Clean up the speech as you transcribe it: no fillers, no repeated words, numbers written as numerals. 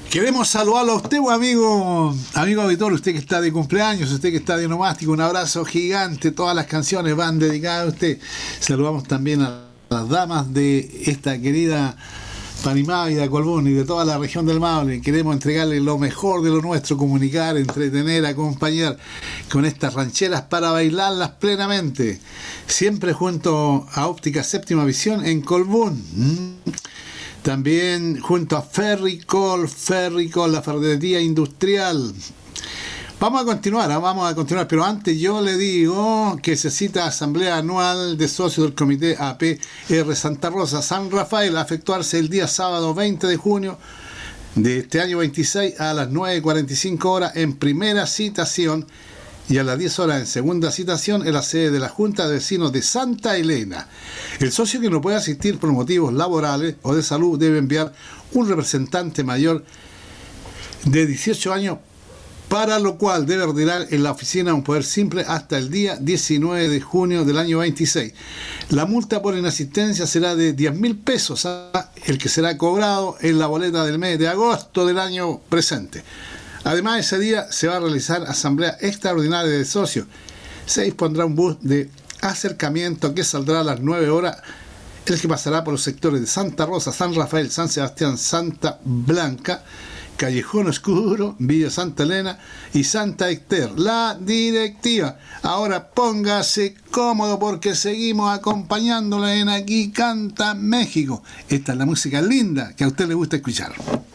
Queremos saludarlo a usted, amigo auditor, usted que está de cumpleaños, usted que está de nomástico, un abrazo gigante, todas las canciones van dedicadas a usted. Saludamos también a las damas de esta querida Panimá y de Colbún y de toda la región del Maule. Queremos entregarle lo mejor de lo nuestro, comunicar, entretener, acompañar con estas rancheras para bailarlas plenamente. Siempre junto a Óptica Séptima Visión en Colbún. También junto a Ferricol, la ferretería industrial. Vamos a continuar, pero antes yo le digo que se cita asamblea anual de socios del Comité APR Santa Rosa San Rafael a efectuarse el día sábado 20 de junio de este año 26 a las 9:45 horas en primera citación y a las 10 horas en segunda citación en la sede de la Junta de Vecinos de Santa Elena. El socio que no puede asistir por motivos laborales o de salud debe enviar un representante mayor de 18 años, para lo cual debe ordenar en la oficina un poder simple hasta el día 19 de junio del año 26. La multa por inasistencia será de 10.000 pesos, el que será cobrado en la boleta del mes de agosto del año presente. Además, ese día se va a realizar asamblea extraordinaria de socios. Se dispondrá un bus de acercamiento que saldrá a las 9 horas, el que pasará por los sectores de Santa Rosa, San Rafael, San Sebastián, Santa Blanca, Callejón Oscuro, Villa Santa Elena y Santa Ester. La directiva. Ahora póngase cómodo porque seguimos acompañándole en Aquí Canta México. Esta es la música linda que a usted le gusta escuchar.